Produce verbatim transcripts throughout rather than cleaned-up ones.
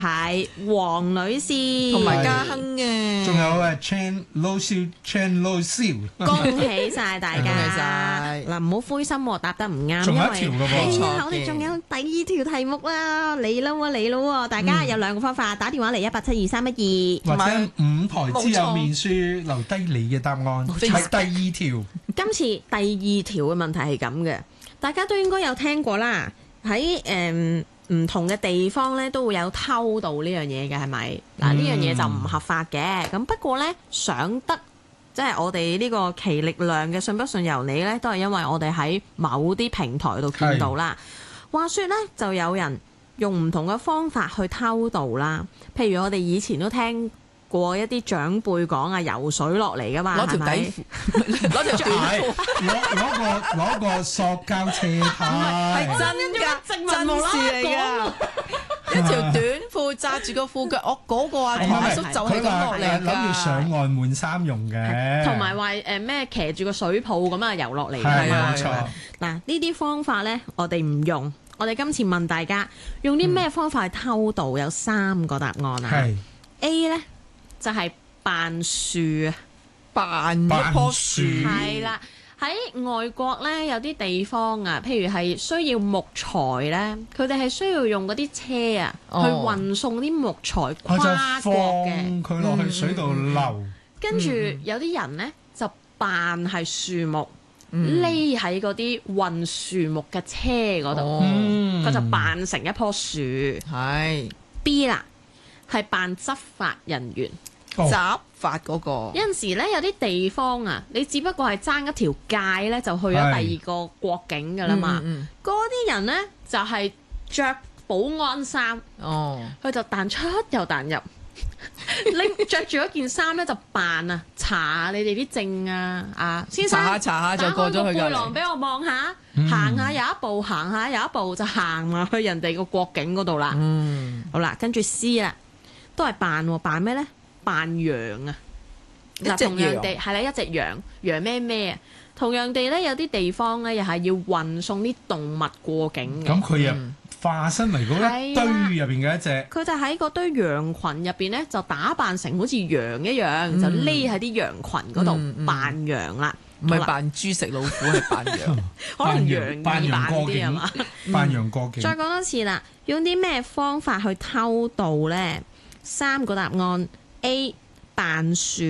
係黃女士同埋嘉亨嘅， 仲有誒 Chan 老少 Chan 老少， 恭喜晒大家！ 恭喜晒嗱，唔好灰心喎，答得唔啱， 仲有一因為條㗎喎係啊， 錯我哋仲有第二條題目啦，嚟啦喎，嚟啦喎！大家有兩個方法，打電話嚟一八七二三一二。 或者五台之友冇錯面書留低你嘅答案， 非係第二條。 今次第二條嘅問題係咁嘅，大家都應該有聽過啦。喺誒唔同嘅地方咧，都會有偷渡呢樣嘢嘅，係咪？嗱，呢樣嘢就唔合法嘅。咁不過咧，想得即係我哋呢個其力量嘅信不信由你咧，都係因為我哋喺某啲平台度見到啦。話說咧，就有人用唔同嘅方法去偷渡啦。譬如我哋以前都聽過一啲長輩講啊，游水落嚟噶嘛， 攞條係咪底褲，攞條短係褲， 攞攞個攞個塑膠車係胎， 真㗎，真事嚟㗎。一條短褲揸住個褲腳，我嗰個阿唐阿叔就係咁落嚟㗎。 諗住上岸換衫用嘅， 同埋話誒咩騎住個水泡咁啊游落嚟㗎係嘛冇錯。 嗱，呢啲方法呢，我哋唔用。我哋今次問大家用啲咩方法去偷渡，有三個答案啊。 係 A 呢，就係扮樹啊， 扮一棵樹， 係啦。喺外國呢，有啲地方啊，譬如係需要木材呢，佢哋係需要用嗰啲車啊， 哦去運送啲木材我就跨放國嘅。 佢落去水度流， 跟住有啲人呢，就扮係樹木。 嗯匿喺嗰啲運樹木嘅車嗰度， 哦嗯佢就扮成一棵樹。 係 B 啦，係扮執法人員。 哦執法嗰個， 有陣時咧，有啲地方啊，你只不過係爭一條界咧，就去咗第二個國境㗎啦嘛。 嗯嗰啲人咧就係着保安衫， 嗯哦， 佢就彈出又彈入。拎着住嗰件衫咧就扮啊，查下你哋啲證啊，啊先生， 查下查下就過咗去打開個㗎背囊俾我望下， 嗯行下有一步，行下有一步就行埋去人哋個國境嗰度啦。 嗯， 好啦，跟住 C 啦，都係扮喎，扮咩咧？扮羊啊！嗱， 一隻同樣地羊係啦，一隻羊，羊咩咩啊？同樣地咧，有啲地方咧又係要運送啲動物過境嘅。 咁佢又嗯化身為嗰一堆入邊嘅一隻， 佢就喺嗰堆羊群入邊咧，就打扮成好似羊一樣， 嗯就匿喺啲羊群嗰度嗯嗯扮羊啦。 唔係扮豬食老虎，係扮羊。 可能羊扮易扮羊過境啲係嘛？， 扮羊過境再。講多次啦，用啲咩方法去偷渡呢？三個答案 ：A 扮樹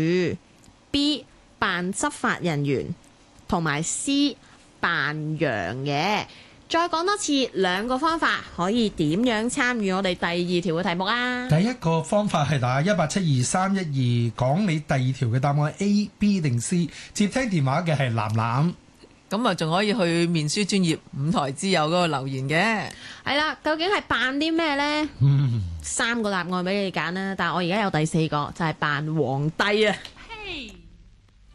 ，B 扮執法人員，同埋 C 扮羊嘅。再講多次，兩個方法可以點樣參與我哋第二條嘅題目啊？ 第一個方法係打一八七二三一二，講你第二條嘅答案 A、B 定 C。接聽電話嘅係藍藍。 咁啊，仲可以去面書專業五台之友嗰度留言嘅。 係啦，究竟係扮啲咩呢？ 嗯， 三個答案俾你揀啦，但係我而家有第四個，就係扮皇帝啊！